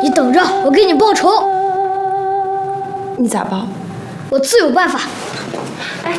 你等着，我给你报仇。 你咋报？ 我自有办法。 哎，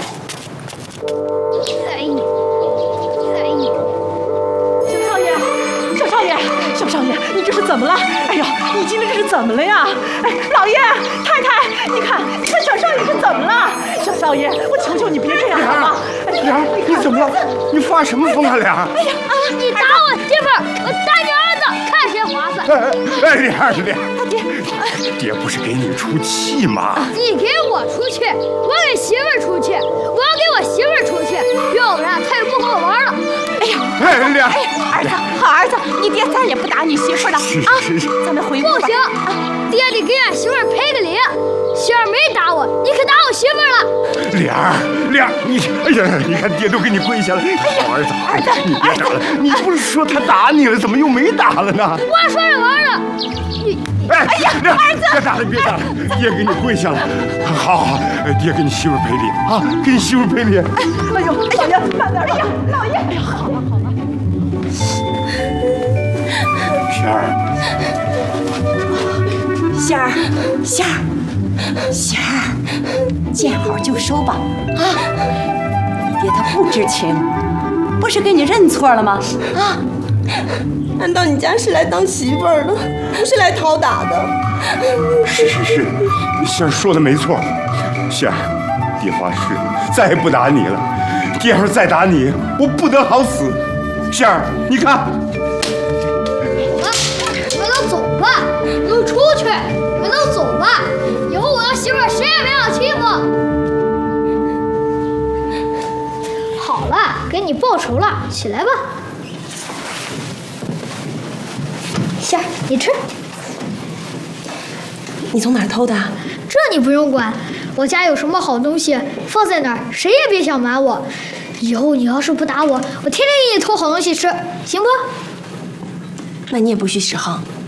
小少爷，你这是怎么了？哎呀，你今天这是怎么了呀？哎，老爷、太太，你看小少爷是怎么了？小少爷，我求求你别这样好吗？ 莲儿，你怎么了？你发什么疯啊，莲儿？ 哎呀， 你打我媳妇儿，我打你儿子，看谁划算。 莲儿，爹不是给你出气吗？ 你给我出去，我给媳妇儿出去，我要给我媳妇儿出去，要不然他也不和我玩了。 哎呀， 莲儿， 儿子，好儿子，你爹再也不打你媳妇了啊！咱们回屋吧。 不行，爹得给俺媳妇儿赔个礼。媳妇儿没打我，你可打我媳妇儿了。 莲儿，你，哎呀，你看爹都给你跪下了。好儿子，你别打了。你不是说他打你了，怎么又没打了呢？ 我说着玩呢。 哎呀，儿子，别打了，别打了，爹给你跪下了。好，爹给你媳妇赔礼啊，给你媳妇赔礼。 哎呦，老爷，慢点！哎呀，老爷，哎呀，好了。 仙儿， 仙儿，见好就收吧啊！你爹他不知情，不是给你认错了吗？啊！ 难道你家是来当媳妇儿的，不是来讨打的？ 是，仙儿说的没错。仙儿，爹发誓再也不打你了。爹要是再打你，我不得好死。仙儿，你看。 你们都走吧，都出去，你们都走吧。以后我的媳妇儿谁也别想欺负。好了，给你报仇了，起来吧。馅儿，你吃。 你从哪儿偷的？ 这你不用管，我家有什么好东西放在哪儿，谁也别想瞒我。以后你要是不打我，我天天给你偷好东西吃，行不？ 那你也不许使横。